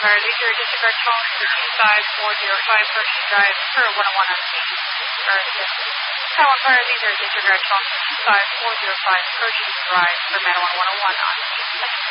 Empire, these are disregard phone 25405 Pershing Drive per 101 on East, Tower Empire, these are disregard phone 25405 Pershing Drive per Madawan 101 on East.